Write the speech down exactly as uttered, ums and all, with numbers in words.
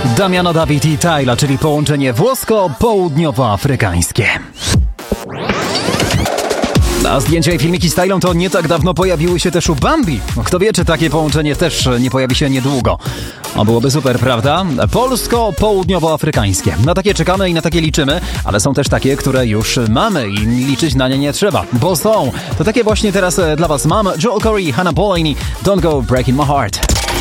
Damiano David i Tyla, czyli połączenie włosko-południowoafrykańskie. A zdjęcia i filmiki z Tylą to nie tak dawno pojawiły się też u Bambi. Kto wie, czy takie połączenie też nie pojawi się niedługo. O, byłoby super, prawda? Polsko-południowoafrykańskie. Na takie czekamy i na takie liczymy, ale są też takie, które już mamy i liczyć na nie nie trzeba, bo są. To takie właśnie teraz dla was mam. Joel Corey, Hannah Boleyn, Don't Go Breaking My Heart.